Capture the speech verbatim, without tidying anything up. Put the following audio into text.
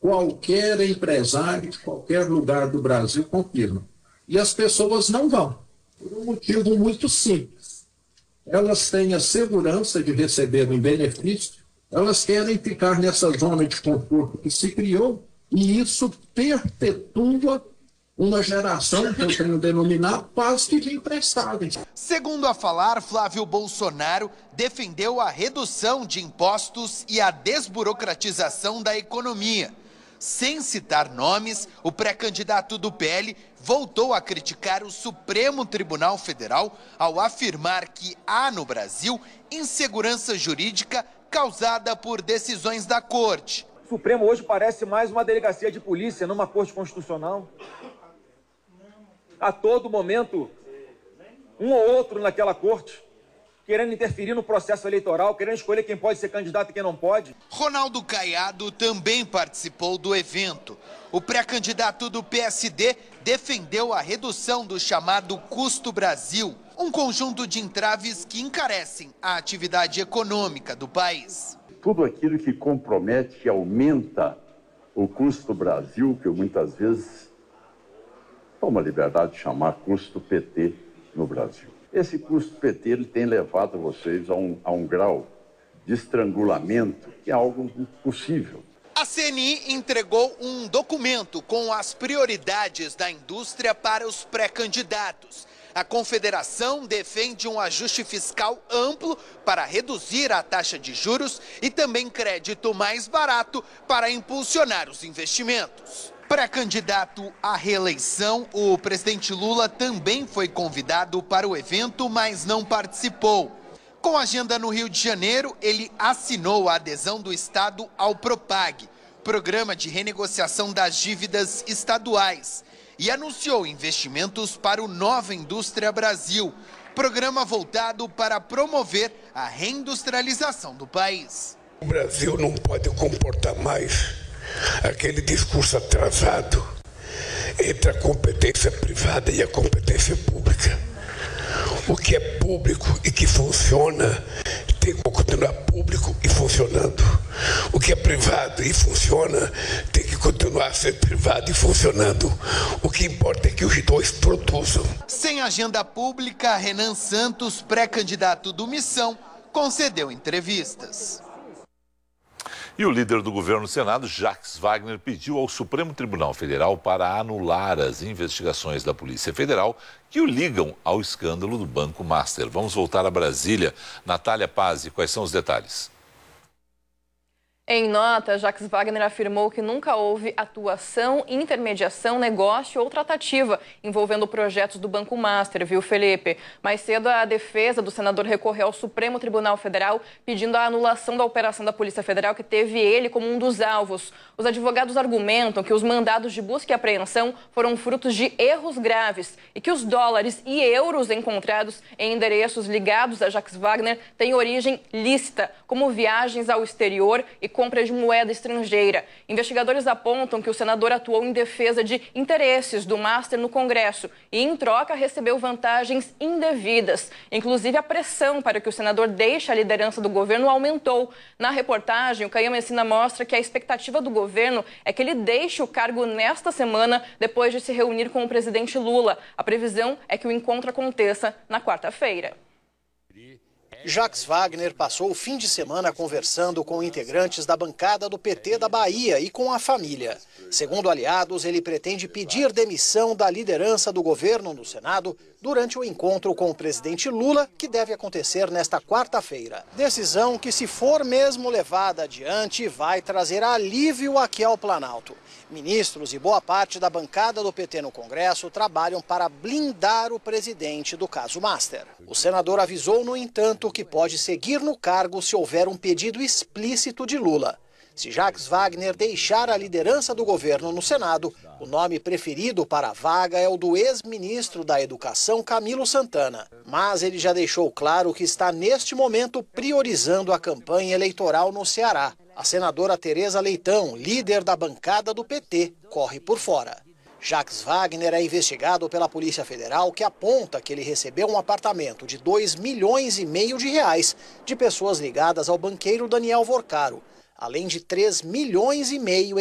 qualquer empresário de qualquer lugar do Brasil confirma. E as pessoas não vão, por um motivo muito simples. Elas têm a segurança de receber um benefício, elas querem ficar nessa zona de conforto que se criou, e isso perpetua uma geração que eu tenho denominado quase de imprestáveis. Segundo a falar, Flávio Bolsonaro defendeu a redução de impostos e a desburocratização da economia. Sem citar nomes, o pré-candidato do P L voltou a criticar o Supremo Tribunal Federal ao afirmar que há no Brasil insegurança jurídica causada por decisões da Corte. O Supremo hoje parece mais uma delegacia de polícia numa Corte Constitucional. A todo momento, um ou outro naquela corte, querendo interferir no processo eleitoral, querendo escolher quem pode ser candidato e quem não pode. Ronaldo Caiado também participou do evento. O pré-candidato do P S D defendeu a redução do chamado Custo Brasil, um conjunto de entraves que encarecem a atividade econômica do país. Tudo aquilo que compromete e aumenta o custo Brasil, que muitas vezes toma a liberdade de chamar custo P T no Brasil. Esse custo P T ele tem levado vocês a um, a um grau de estrangulamento que é algo impossível. A C N I entregou um documento com as prioridades da indústria para os pré-candidatos. A Confederação defende um ajuste fiscal amplo para reduzir a taxa de juros e também crédito mais barato para impulsionar os investimentos. Pré-candidato à reeleição, o presidente Lula também foi convidado para o evento, mas não participou. Com agenda no Rio de Janeiro, ele assinou a adesão do Estado ao Propag, Programa de Renegociação das Dívidas Estaduais, e anunciou investimentos para o Nova Indústria Brasil, programa voltado para promover a reindustrialização do país. O Brasil não pode comportar mais aquele discurso atrasado entre a competência privada e a competência pública. O que é público e que funciona tem que continuar público e funcionando. O que é privado e funciona tem que continuar a ser privado e funcionando. O que importa é que os dois produzam. Sem agenda pública, Renan Santos, pré-candidato do Missão, concedeu entrevistas. E o líder do governo no Senado, Jacques Wagner, pediu ao Supremo Tribunal Federal para anular as investigações da Polícia Federal que o ligam ao escândalo do Banco Master. Vamos voltar a Brasília. Natália Pazzi, quais são os detalhes? Em nota, Jacques Wagner afirmou que nunca houve atuação, intermediação, negócio ou tratativa envolvendo projetos do Banco Master, viu, Felipe? Mais cedo, a defesa do senador recorreu ao Supremo Tribunal Federal pedindo a anulação da operação da Polícia Federal que teve ele como um dos alvos. Os advogados argumentam que os mandados de busca e apreensão foram frutos de erros graves e que os dólares e euros encontrados em endereços ligados a Jacques Wagner têm origem lícita, como viagens ao exterior e compra de moeda estrangeira. Investigadores apontam que o senador atuou em defesa de interesses do Master no Congresso e, em troca, recebeu vantagens indevidas. Inclusive, a pressão para que o senador deixe a liderança do governo aumentou. Na reportagem, o Caio Messina mostra que a expectativa do governo é que ele deixe o cargo nesta semana, depois de se reunir com o presidente Lula. A previsão é que o encontro aconteça na quarta-feira. Jacques Wagner passou o fim de semana conversando com integrantes da bancada do P T da Bahia e com a família. Segundo aliados, ele pretende pedir demissão da liderança do governo no Senado durante o encontro com o presidente Lula, que deve acontecer nesta quarta-feira. Decisão que, se for mesmo levada adiante, vai trazer alívio aqui ao Planalto. Ministros e boa parte da bancada do P T no Congresso trabalham para blindar o presidente do caso Master. O senador avisou, no entanto, que pode seguir no cargo se houver um pedido explícito de Lula. Se Jacques Wagner deixar a liderança do governo no Senado, o nome preferido para a vaga é o do ex-ministro da Educação, Camilo Santana. Mas ele já deixou claro que está, neste momento, priorizando a campanha eleitoral no Ceará. A senadora Tereza Leitão, líder da bancada do P T, corre por fora. Jacques Wagner é investigado pela Polícia Federal, que aponta que ele recebeu um apartamento de dois milhões e meio de reais de pessoas ligadas ao banqueiro Daniel Vorcaro, além de três milhões e meio